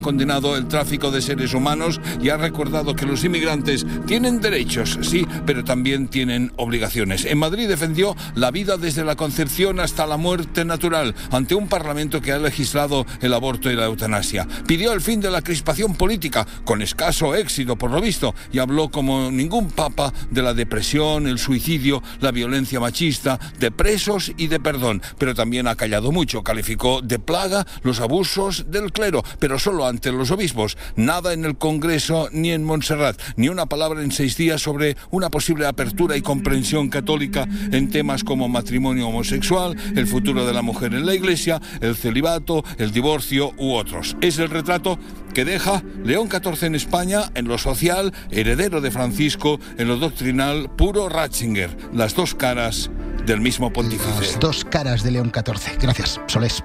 Condenado el tráfico de seres humanos y ha recordado que los inmigrantes tienen derechos, sí, pero también tienen obligaciones. En Madrid defendió la vida desde la concepción hasta la muerte natural ante un parlamento que ha legislado el aborto y la eutanasia. Pidió el fin de la crispación política, con escaso éxito por lo visto, y habló como ningún papa de la depresión, el suicidio, la violencia machista, de presos y de perdón. Pero también ha callado mucho, calificó de plaga los abusos del clero, pero solo ante los obispos. Nada en el Congreso ni en Montserrat, ni una palabra en 6 días sobre una posible apertura y comprensión católica en temas como matrimonio homosexual, el futuro de la mujer en la Iglesia, el celibato, el divorcio u otros. Es el retrato que deja León XIV en España, en lo social, heredero de Francisco, en lo doctrinal, puro Ratzinger. Las dos caras del mismo pontífice. Las dos caras de León XIV. Gracias, Solés.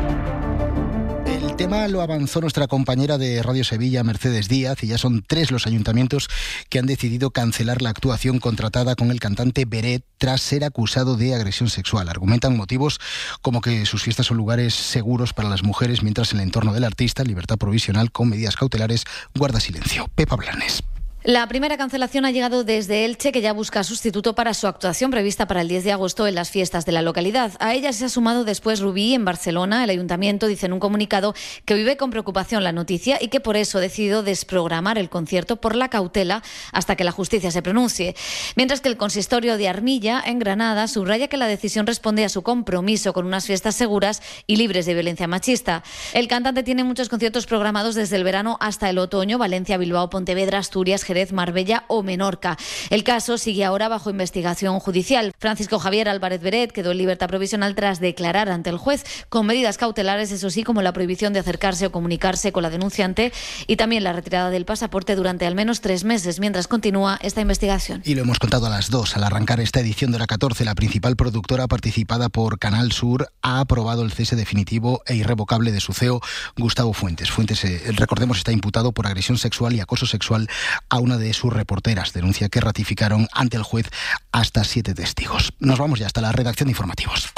El tema lo avanzó nuestra compañera de Radio Sevilla, Mercedes Díaz, y ya son 3 los ayuntamientos que han decidido cancelar la actuación contratada con el cantante Beret tras ser acusado de agresión sexual. Argumentan motivos como que sus fiestas son lugares seguros para las mujeres, mientras el entorno del artista, en libertad provisional con medidas cautelares, guarda silencio. Pepa Blanes. La primera cancelación ha llegado desde Elche, que ya busca sustituto para su actuación prevista para el 10 de agosto en las fiestas de la localidad. A ella se ha sumado después Rubí en Barcelona. El ayuntamiento dice en un comunicado que vive con preocupación la noticia y que por eso ha decidido desprogramar el concierto por la cautela hasta que la justicia se pronuncie. Mientras que el consistorio de Armilla, en Granada, subraya que la decisión responde a su compromiso con unas fiestas seguras y libres de violencia machista. El cantante tiene muchos conciertos programados desde el verano hasta el otoño: Valencia, Bilbao, Pontevedra, Asturias, Jerez, Marbella o Menorca. El caso sigue ahora bajo investigación judicial. Francisco Javier Álvarez Beret quedó en libertad provisional tras declarar ante el juez, con medidas cautelares, eso sí, como la prohibición de acercarse o comunicarse con la denunciante y también la retirada del pasaporte durante al menos 3 meses, mientras continúa esta investigación. Y lo hemos contado a las 2. Al arrancar esta edición de la 14, la principal productora participada por Canal Sur ha aprobado el cese definitivo e irrevocable de su CEO, Gustavo Fuentes. Fuentes, recordemos, está imputado por agresión sexual y acoso sexual a una de sus reporteras, denuncia que ratificaron ante el juez hasta 7 testigos. Nos vamos ya hasta la redacción de informativos.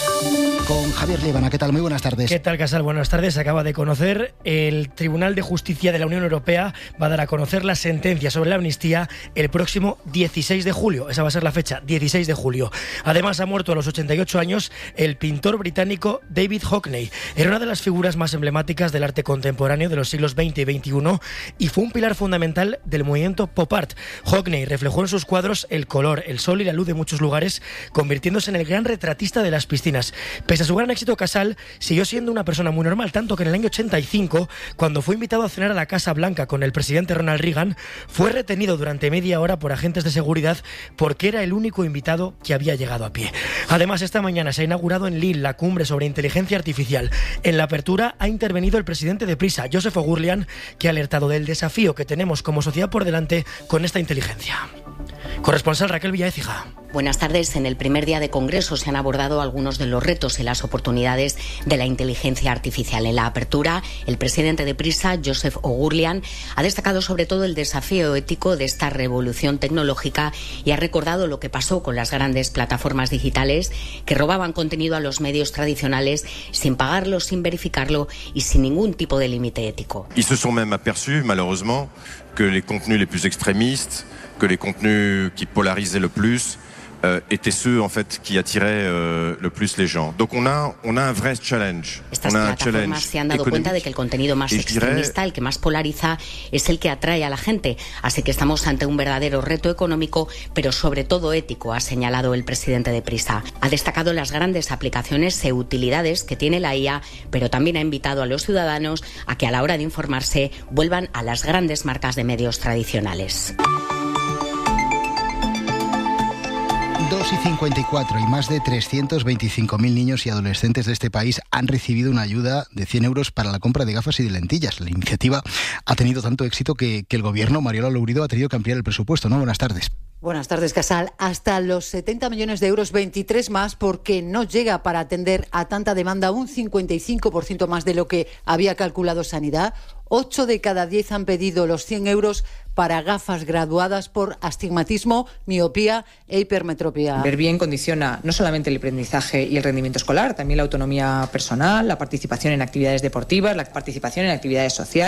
Con Javier Líbana. ¿Qué tal? Muy buenas tardes. ¿Qué tal, Casal? Buenas tardes. Se acaba de conocer, el Tribunal de Justicia de la Unión Europea va a dar a conocer la sentencia sobre la amnistía el próximo 16 de julio. Esa va a ser la fecha, 16 de julio. Además, ha muerto a los 88 años el pintor británico David Hockney. Era una de las figuras más emblemáticas del arte contemporáneo de los siglos XX y XXI y fue un pilar fundamental del movimiento pop art. Hockney reflejó en sus cuadros el color, el sol y la luz de muchos lugares, convirtiéndose en el gran retratista de las piscinas. Pese a su gran éxito, Casal siguió siendo una persona muy normal, tanto que en el año 85, cuando fue invitado a cenar a la Casa Blanca con el presidente Ronald Reagan, fue retenido durante media hora por agentes de seguridad porque era el único invitado que había llegado a pie. Además, esta mañana se ha inaugurado en Lille la cumbre sobre inteligencia artificial. En la apertura ha intervenido el presidente de Prisa, Joseph O'Gurlian, que ha alertado del desafío que tenemos como sociedad por delante con esta inteligencia. Corresponsal Raquel Villaécija. Buenas tardes. En el primer día de Congreso se han abordado algunos de los retos y las oportunidades de la inteligencia artificial. En la apertura, el presidente de Prisa, Joseph O'Gurlian, ha destacado sobre todo el desafío ético de esta revolución tecnológica y ha recordado lo que pasó con las grandes plataformas digitales que robaban contenido a los medios tradicionales sin pagarlo, sin verificarlo y sin ningún tipo de límite ético. Ils se sont même aperçus, malheureusement, que les contenus les plus extrémistes, que les contenus qui polarisaient le plus étaient ceux en fait qui attiraient le plus les gens. Donc on a un vrai challenge. Estas plataformas se han dado cuenta de que el contenido más extremista, el que más polariza, es el que atrae a la gente. Así que estamos ante un verdadero reto económico, pero sobre todo ético, ha señalado el presidente de Prisa. Ha destacado las grandes aplicaciones e utilidades que tiene la IA, pero también ha invitado a los ciudadanos a que a la hora de informarse vuelvan a las grandes marcas de medios tradicionales. 2:54 y más de 325.000 niños y adolescentes de este país han recibido una ayuda de 100 euros para la compra de gafas y de lentillas. La iniciativa ha tenido tanto éxito que el gobierno, Mariola Lourido, ha tenido que ampliar el presupuesto, ¿no? Buenas tardes. Buenas tardes, Casal. Hasta los 70 millones de euros, 23 más, porque no llega para atender a tanta demanda, un 55% más de lo que había calculado Sanidad. 8 de cada 10 han pedido los 100 euros para gafas graduadas por astigmatismo, miopía e hipermetropía. Ver bien condiciona no solamente el aprendizaje y el rendimiento escolar, también la autonomía personal, la participación en actividades deportivas, la participación en actividades sociales.